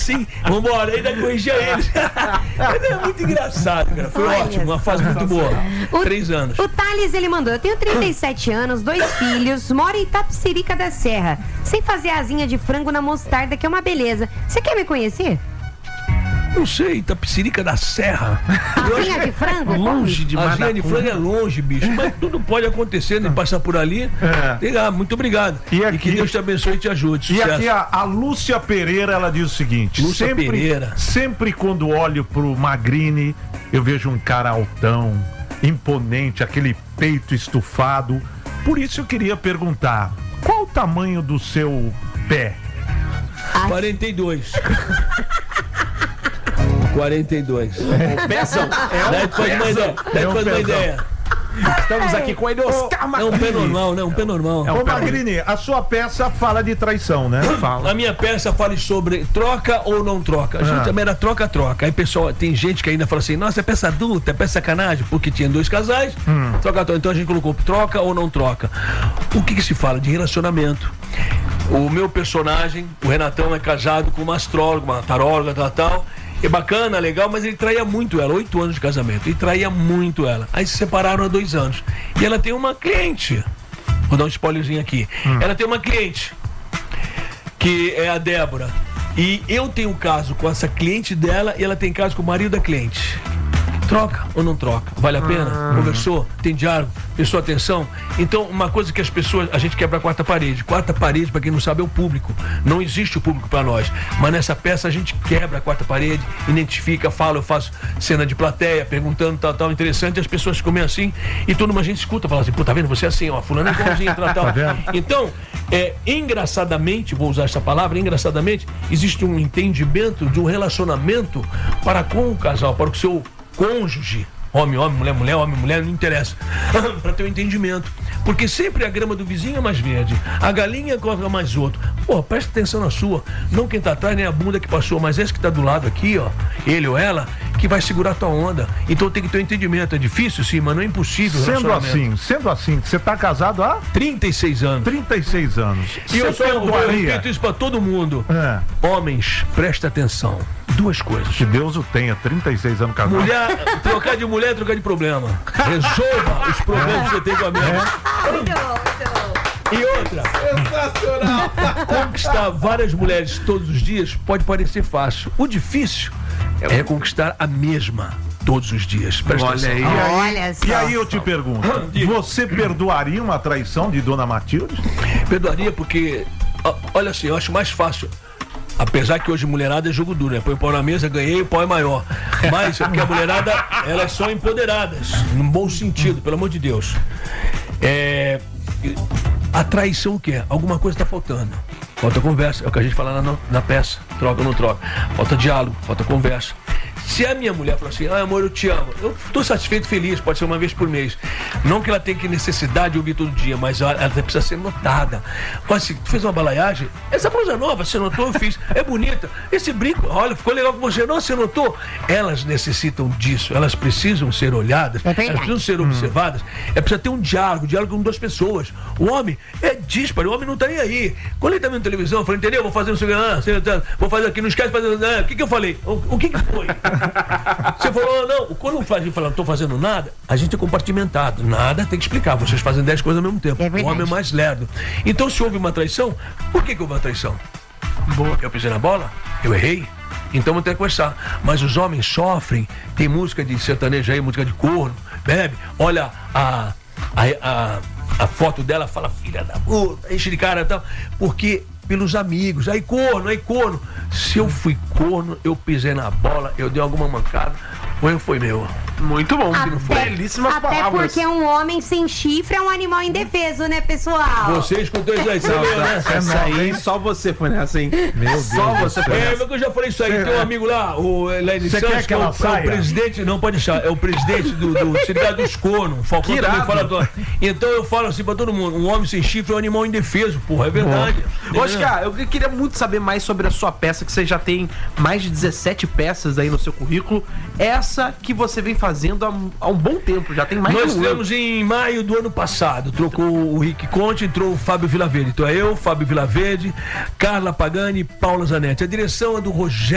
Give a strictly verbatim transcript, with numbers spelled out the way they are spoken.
assim, vambora, ainda corrigia eles. É muito engraçado, cara. Foi Olha ótimo, uma só. fase muito boa. O, Três anos. O Thales, ele mandou: eu tenho trinta e sete anos, dois filhos, moro em Itapecerica da Serra, sem fazer asinha de frango na mostarda, que é uma beleza. Você quer me conhecer? Não sei, Itapecerica da Serra. Asinha de frango? Longe de A asinha de frango é longe, bicho. Mas tudo pode acontecer, né? Passar por ali. É. Legal, muito obrigado. E E, aqui- que Deus te abençoe e te ajude. E Sucesso. aqui a, a Lúcia Pereira, ela diz o seguinte: Lúcia sempre, Pereira. sempre quando olho pro Magrini, eu vejo um cara altão, imponente, aquele peito estufado. Por isso eu queria perguntar: qual o tamanho do seu pé? quarenta e dois. quarenta e dois. Peçam. Daí tu faz uma ideia. Daí tu um faz uma pezão. ideia. Estamos aqui com ele, Oscar É um pé normal, né? Um pé normal. Ô Magrini, a sua peça fala de traição, né? Fala. A minha peça fala sobre troca ou não troca. A gente Ah. também era troca-troca. Aí, pessoal, tem gente que ainda fala assim: nossa, é peça adulta, é peça sacanagem, porque tinha dois casais, Hum. troca-troca. Então a gente colocou troca ou não troca. O que que se fala? De relacionamento. O meu personagem, o Renatão, é casado com uma astróloga, uma taróloga, tal, tal. É bacana, legal, mas ele traía muito ela, oito anos de casamento. Ele traía muito ela. Aí se separaram há dois anos. E ela tem uma cliente. Vou dar um spoilerzinho aqui. Ela tem uma cliente, que é a Débora. E eu tenho um caso com essa cliente dela e ela tem caso com o marido da cliente. Troca ou não troca? Vale a pena? Conversou? Tem diálogo? Prestou atenção? Então, uma coisa que as pessoas... A gente quebra a quarta parede. Quarta parede, para quem não sabe, é o público. Não existe o público para nós. Mas nessa peça a gente quebra a quarta parede, identifica, fala, eu faço cena de plateia, perguntando tal, tal, interessante. As pessoas ficam meio assim e toda uma gente escuta, fala assim: pô, tá vendo? Você é assim, ó, fulano é igualzinho, tal, tal. Tá vendo? Então, é, engraçadamente, vou usar essa palavra, engraçadamente, existe um entendimento de um relacionamento para com o casal, para o seu cônjuge, homem, homem, mulher, mulher, homem, mulher, não interessa, para ter um entendimento, porque sempre a grama do vizinho é mais verde, a galinha corre mais outro. Pô, presta atenção na sua, não quem tá atrás, nem a bunda que passou, mas esse que tá do lado aqui, ó, ele ou ela, que vai segurar a tua onda. Então tem que ter um entendimento. É difícil, sim, mas não é impossível. Sendo assim, sendo assim, você tá casado há trinta e seis anos. trinta e seis anos. E eu Você só eu perdoaria? repito isso pra todo mundo. É. Homens, presta atenção. Duas coisas. Que Deus o tenha, trinta e seis anos casado. Mulher, trocar de mulher é trocar de problema. Resolva os problemas que você tem com a mulher. Muito bom, muito bom. E outra, Sensacional. conquistar várias mulheres todos os dias pode parecer fácil. O difícil é conquistar a mesma todos os dias. Presta Olha atenção. aí. E aí, Olha só. e aí eu te pergunto, Diga. você perdoaria uma traição de Dona Matilde? Perdoaria porque, ó, olha assim, eu acho mais fácil. Apesar que hoje mulherada é jogo duro, né? Põe o pau na mesa, ganhei, o pau é maior. Mas é porque a mulherada, elas são empoderadas, num bom sentido, pelo amor de Deus. É, a traição o quê? Alguma coisa está faltando. Falta conversa, é o que a gente fala na, na peça. Troca ou não troca. Falta diálogo, falta conversa. Se a minha mulher falar assim: ah, amor, eu te amo, eu estou satisfeito, feliz, pode ser uma vez por mês. Não que ela tenha que necessidade de ouvir todo dia, mas ela, ela precisa ser notada. Mas assim, tu fez uma balaiagem? Essa blusa nova, você notou? Eu fiz. É bonita. Esse brinco, olha, ficou legal com você. Não, você notou? Elas necessitam disso, elas precisam ser olhadas, É verdade. elas precisam ser observadas. É preciso ter um diálogo, diálogo com duas pessoas. O homem é dísparo, o homem não tá nem aí. Quando ele tá vendo televisão, eu falei: entendeu? Vou fazer não sei o que, ah, sei lá, vou fazer aqui, não esquece de fazer. Ah, o que que eu falei? O, o que que foi? Você falou, não, quando a gente fala, não tô fazendo nada, a gente é compartimentado. Nada tem que explicar. Vocês fazem dez coisas ao mesmo tempo. É o verdade. homem é mais lerdo. Então, se houve uma traição, por que que houve uma traição? Boa. Eu pisei na bola? Eu errei? Então vou ter que conversar. Mas os homens sofrem. Tem música de sertanejo aí, música de corno, bebe, olha a, a, a, a foto dela, fala: filha da puta, enche de cara e tal. Porque pelos amigos, aí corno, aí corno. Se eu fui corno, eu pisei na bola, eu dei alguma mancada, o erro foi meu. Muito bom. Até, Belíssimas até palavras. porque um homem sem chifre é um animal indefeso, né, pessoal? Você escutou isso aí, você leu, né? Essa aí, só você foi nessa, hein? Meu Deus Só do você céu. foi É, nessa. mas eu já falei isso aí. Tem um amigo lá, o Elaine Você Santos, quer que é o, ela é o saia? presidente, não pode deixar, é o presidente do, do Sindicato dos Cornos. O Falcão Que também irado. fala. Do... Então eu falo assim pra todo mundo: um homem sem chifre é um animal indefeso, porra, é verdade. Oscar, eu queria muito saber mais sobre a sua peça, que você já tem mais de dezessete peças aí no seu currículo. Essa que você vem fazendo há, há um bom tempo, já tem mais Nós de um ano. temos em maio do ano passado, trocou o Rick Conte, entrou o Fábio Vilaverde. Então é eu, Fábio Vilaverde, Carla Pagani e Paula Zanetti. A direção é do Rogério